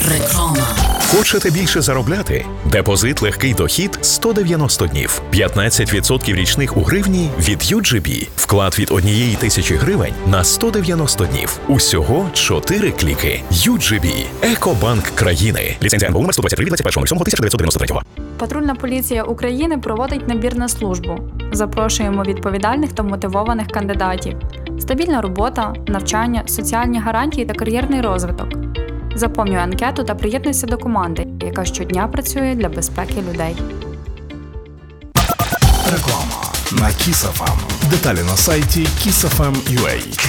Реклама. Хочете більше заробляти? Депозит «Легкий дохід» 190 днів. 15% річних у гривні від UGB. Вклад від 1000 гривень на 190 днів. Усього 4 кліки. UGB. Екобанк країни. Ліцензія НБУ номер 123 від 21.07.1993. Патрульна поліція України проводить набір на службу. Запрошуємо відповідальних та мотивованих кандидатів. Стабільна робота, навчання, соціальні гарантії та кар'єрний розвиток. Заповнюй анкету та приєднуйся до команди, яка щодня працює для безпеки людей. Реклама на Kiss FM. Деталі на сайті kissfm.ua.